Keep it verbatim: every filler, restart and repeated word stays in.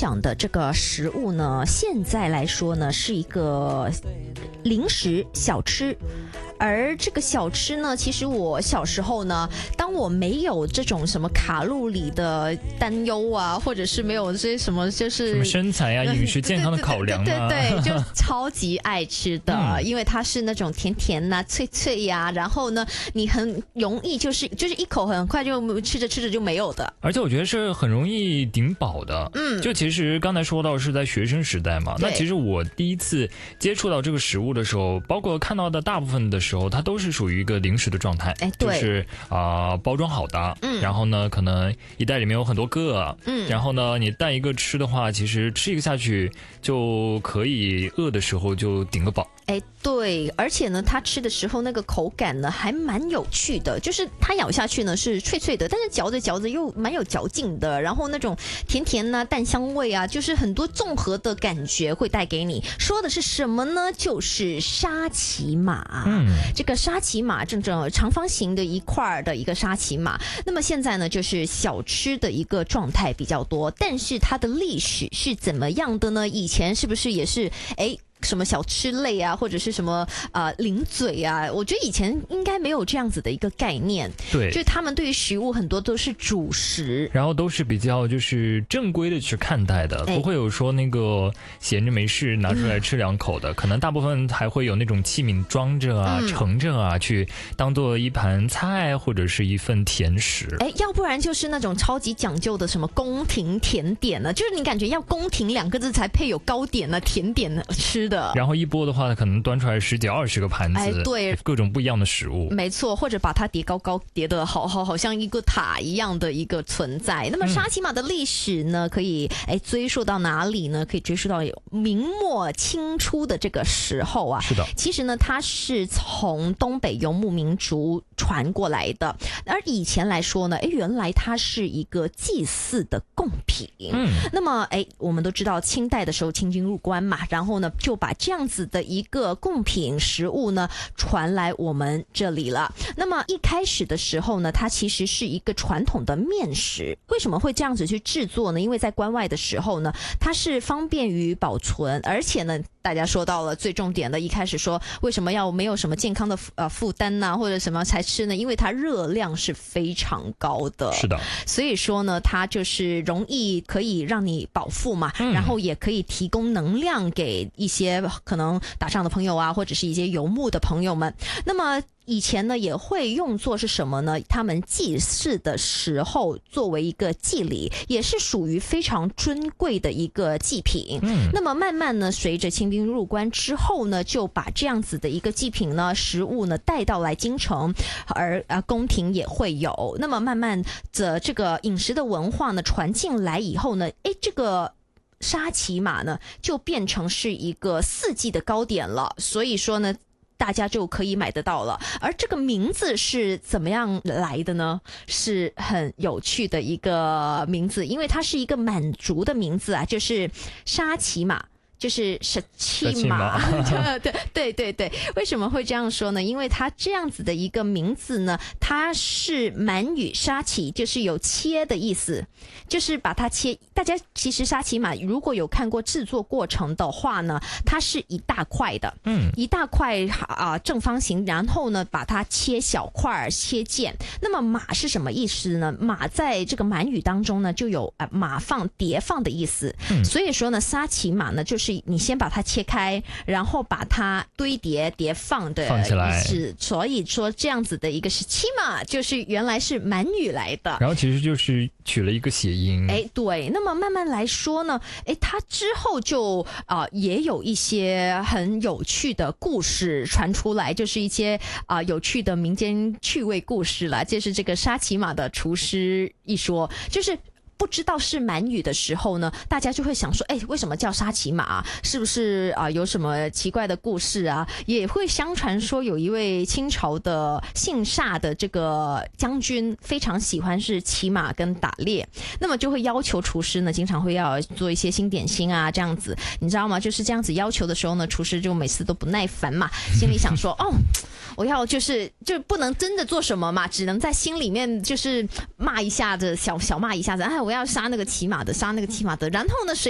享的这个食物呢，现在来说呢是一个零食小吃。而这个小吃呢，其实我小时候呢，当我没有这种什么卡路里的担忧啊，或者是没有这些什么就是什么身材啊、饮食健康的考量啊， 对对对对，就超级爱吃的，嗯、因为它是那种甜甜呐、啊、脆脆呀、啊，然后呢，你很容易就是就是一口很快就吃着吃着就没有的， 而且我觉得是很容易顶饱的。嗯，就其实刚才说到是在学生时代嘛，那其实我第一次接触到这个食物的时候，包括看到的大部分的时候，它都是属于一个零食的状态， 哎，对， 就是啊、呃、包装好的，嗯，然后呢，可能一袋里面有很多个，嗯，然后呢，你带一个吃的话，其实吃一个下去就可以饿的时候就顶个饱。 哎，对，而且呢，它吃的时候那个口感呢还蛮有趣的，就是它咬下去呢是脆脆的，但是嚼着嚼着又蛮有嚼劲的，然后那种甜甜啊、淡香味啊，就是很多综合的感觉会带给你。说的是什么呢？就是沙琪玛。嗯，这个沙琪玛正正长方形的一块的一个沙琪玛，那么现在呢就是小吃的一个状态比较多，但是它的历史是怎么样的呢？以前是不是也是哎？什么小吃类啊，或者是什么呃零嘴啊，我觉得以前应该没有这样子的一个概念。 对， 就是他们对于食物很多都是主食， 然后都是比较就是正规的去看待的，不会有说那个闲着没事拿出来吃两口的，嗯、可能大部分还会有那种器皿装着啊、嗯、盛着啊，去当做一盘菜或者是一份甜食。 哎，要不然就是那种超级讲究的什么宫廷甜点呢，就是你感觉要宫廷两个字才配有糕点呢、甜点呢吃的。 然后一波的话可能端出来十几二十个盘子， 哎，对， 各种不一样的食物， 没错，或者把它叠高高，叠得好好好像一个塔一样的一个存在。那么沙琪玛的历史呢，可以哎追溯到哪里呢？可以追溯到明末清初的这个时候啊。 是的， 其实呢，它是从东北游牧民族传过来的，而以前来说呢，哎，原来它是一个祭祀的贡品。嗯，那么哎，我们都知道清代的时候清军入关嘛，然后呢就把这样子的一个贡品食物呢传来我们这里了。那么一开始的时候呢，它其实是一个传统的面食。为什么会这样子去制作呢？因为在关外的时候呢，它是方便于保存，而且呢，大家说到了最重点的，一开始说为什么要没有什么健康的呃负担呐，或者什么才吃呢？因为它热量是非常高的。 是的， 所以说呢，它就是容易可以让你饱腹嘛，嗯、然后也可以提供能量给一些可能打仗的朋友啊，或者是一些游牧的朋友们。那么以前呢也会用作是什么呢？他们祭祀的时候作为一个祭礼，也是属于非常尊贵的一个祭品。嗯，那么慢慢呢，随着清兵入关之后呢，就把这样子的一个祭品呢、食物呢带到来京城，而啊宫廷也会有。那么慢慢的这个饮食的文化呢传进来以后呢，哎，这个沙琪玛呢就变成是一个四季的糕点了，所以说呢大家就可以买得到了。而这个名字是怎么样来的呢？是很有趣的一个名字，因为它是一个满族的名字啊，就是沙琪玛。就是沙琪玛，对对对对，为什么会这样说呢？因为它这样子的一个名字呢，它是满语沙琪，就是有切的意思，就是把它切。大家其实沙琪玛如果有看过制作过程的话呢，它是一大块的，嗯，一大块啊、呃、正方形，然后呢把它切小块切件。那么马是什么意思呢？马在这个满语当中呢就有呃马放叠放的意思，嗯、所以说呢沙琪玛呢就是你先把它切开，然后把它堆叠叠放的放起来， 是所以说这样子的一个是七嘛，就是原来是满语来的， 然后其实就是取了一个谐音。 哎，对，那么慢慢来说呢，哎，它之后就啊、呃、也有一些很有趣的故事传出来，就是一些啊、呃、有趣的民间趣味故事啦，就是这个沙琪玛的厨师一说，就是不知道是满语的时候呢，大家就会想说，哎，为什么叫沙琪玛啊？是不是啊、呃、有什么奇怪的故事啊？也会相传说有一位清朝的姓沙的这个将军非常喜欢是骑马跟打猎，那么就会要求厨师呢，经常会要做一些新点心啊，这样子，你知道吗？就是这样子要求的时候呢，厨师就每次都不耐烦嘛，心里想说，哦，我要就是就不能真的做什么嘛，只能在心里面就是骂一下子，小小骂一下子，哎，我要杀那个骑马的，杀那个骑马的，然后呢，谁